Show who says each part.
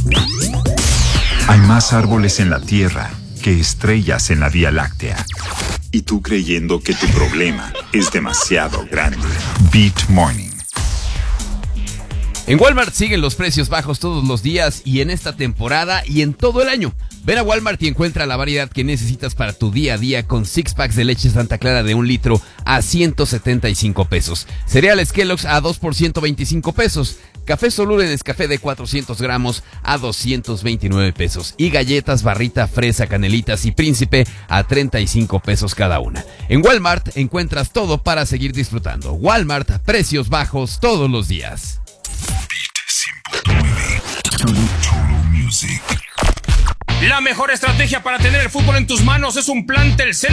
Speaker 1: Hay más árboles en la Tierra que estrellas en la Vía Láctea. Y tú creyendo que tu problema es demasiado grande. Beat Morning.
Speaker 2: En Walmart siguen los precios bajos todos los días y en esta temporada y en todo el año. Ven a Walmart y encuentra la variedad que necesitas para tu día a día con 6 packs de leche Santa Clara de 1 litro a 175 pesos. Cereales Kellogg's a 2 por 125 pesos. Café Solure Nescafé de 400 gramos a 229 pesos. Y galletas Barrita, Fresa, Canelitas y Príncipe a 35 pesos cada una. En Walmart encuentras todo para seguir disfrutando. Walmart, precios bajos todos los días.
Speaker 3: La mejor estrategia para tener el fútbol en tus manos es un plan Telcel